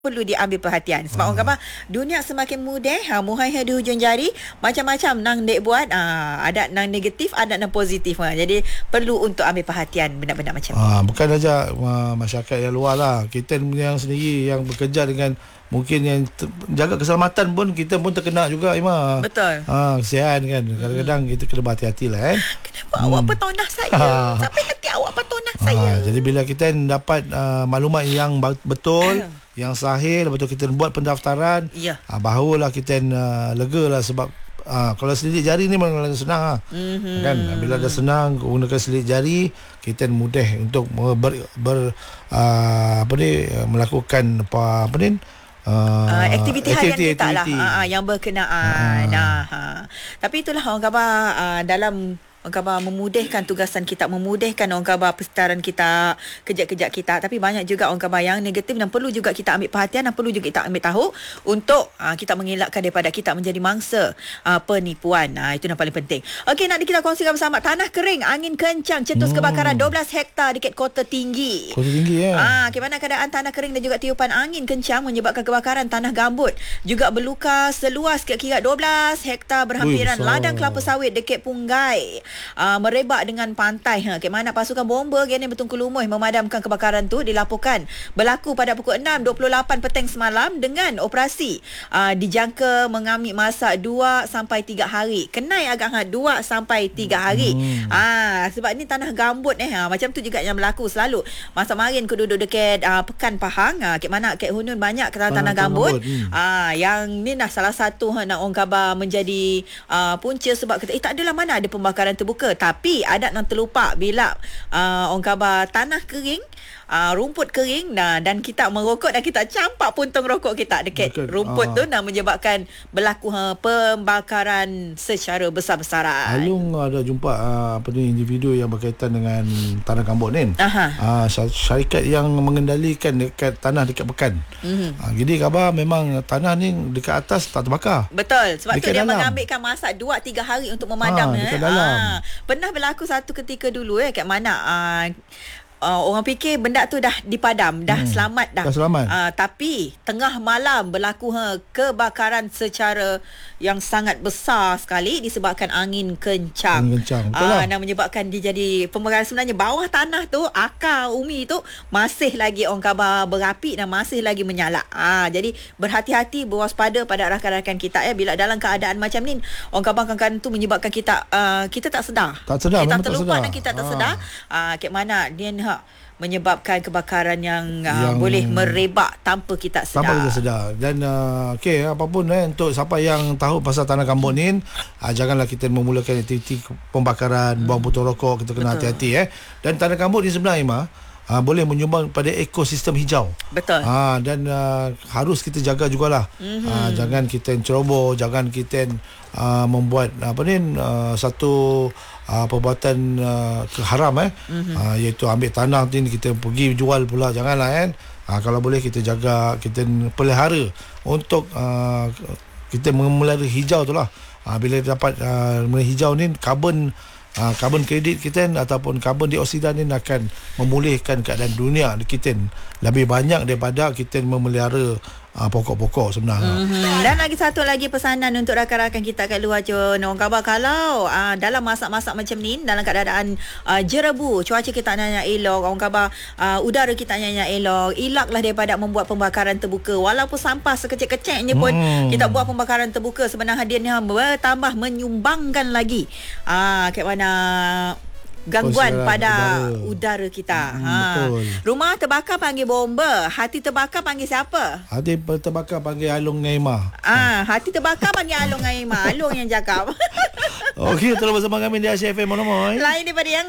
perlu diambil perhatian sebab orang kata dunia semakin mudah, muhai di hujung jari, macam-macam nang dek buat, ada nang negatif, ada nang positif, jadi perlu untuk ambil perhatian benda-benda macam ni. Bukan saja masyarakat yang luar lah, kita yang sendiri yang bekerja dengan mungkin yang jaga keselamatan pun, kita pun terkena juga, Ima. Betul. Kesian kan, kadang-kadang kita kena berhati-hati lah Kenapa awak petonah saya? Sampai hati awak petonah saya. Jadi bila kita dapat maklumat yang betul, yang sahih, lepas tu kita buat pendaftaran, barulah kita lega lah. Sebab kalau selidik jari ni memang senang kan. Bila dah senang gunakan selidik jari, kita mudah untuk melakukan aktiviti harian kita lah, yang berkenaan. Tapi itulah orang kata dalam orang kata memudahkan tugasan kita, memudahkan orang kata persekitaran kita, kerja-kerja kita. Tapi banyak juga orang kata yang negatif dan perlu juga kita ambil perhatian dan perlu juga kita ambil tahu untuk kita mengelakkan daripada kita menjadi mangsa penipuan. Itu yang paling penting. Okey, nak kita kongsikan bersama. Tanah kering, angin kencang, cetus kebakaran 12 hektar dekat Kota Tinggi. Kota Tinggi Bagaimana keadaan tanah kering dan juga tiupan angin kencang menyebabkan kebakaran tanah gambut. Juga berluka seluas kira-kira 12 hektar berhampiran ladang kelapa sawit dekat Punggai. Merebak dengan pantai. Bagaimana pasukan bomba Gani Betungku Lumuh memadamkan kebakaran tu dilaporkan berlaku pada pukul 6.28 petang semalam dengan operasi dijangka mengambil masa 2 sampai 3 hari. Kenai agak 2 sampai 3 hari. Sebab ni tanah gambut macam tu juga yang berlaku selalu. Masa marin aku duduk dekat Pekan Pahang, bagaimana kat Hunun banyak tanah gambut. Yang ni salah satu nak orang khabar menjadi punca sebab kata tak adalah mana ada pembakaran terbuka, tapi ada yang terlupa bila orang khabar tanah kering, rumput kering dan kita merokok dan kita campak puntung rokok kita dekat rumput tu dan menyebabkan berlaku pembakaran secara besar-besaran. Alung ada jumpa individu yang berkaitan dengan tanah gambut ni. Syarikat yang mengendalikan dekat tanah dekat Pekan. Jadi khabar memang tanah ni dekat atas tak terbakar. Betul. Sebab dekat tu dia dalam mengambilkan masa 2-3 hari untuk memadam. Dekat dalam. Pernah berlaku satu ketika dulu kat mana orang fikir benda tu dah dipadam, dah selamat dah. Tapi tengah malam berlaku kebakaran secara yang sangat besar sekali disebabkan angin kencang. Dan menyebabkan dia jadi pembakaran. Sebenarnya bawah tanah tu, akar umi tu masih lagi orang khabar berapi dan masih lagi menyala. Jadi berhati-hati, berwaspada pada rakan-rakan kita bila dalam keadaan macam ni. Orang khabar kadang-kadang tu menyebabkan kita tak sedar. Kita terlupa dan kita tak sedar. Mana dia menyebabkan kebakaran yang boleh merebak tanpa kita sedar. Dan apapun untuk siapa yang tahu pasal tanah gambut ni, janganlah kita memulakan aktiviti pembakaran, buang botol rokok. Kita kena hati-hati. Dan tanah gambut ni sebenarnya boleh menyumbang pada ekosistem hijau. Betul. Dan harus kita jaga jugalah. Jangan kita ceroboh, jangan kita membuat satu perbuatan haram iaitu ambil tanah ni kita pergi jual pula, janganlah kalau boleh kita jaga, kita pelihara untuk kita memelihara hijau tu lah. Bila dapat hijau ni, karbon kredit kita ataupun karbon dioksida ni akan memulihkan keadaan dunia kita lebih banyak daripada kita memelihara pokok-pokok sebenarnya. Dan lagi satu lagi pesanan untuk rakan-rakan kita kat luar orang khabar kalau dalam masak-masak macam ni, dalam keadaan jerebu, cuaca kita nak elok, orang khabar udara kita nak elok, elaklah daripada membuat pembakaran terbuka. Walaupun sampah sekecil-kecilnya pun kita buat pembakaran terbuka, sebenarnya dia ni bertambah menyumbangkan lagi kat mana gangguan pada udara kita. Betul. Rumah terbakar panggil bomba, hati terbakar panggil siapa? Hati terbakar panggil Alung Ngaima. Hati terbakar panggil Alung Ngaima. Alung yang cakap. Okey, terus bersama kami di Asia FM Monomoy. Lain daripada yang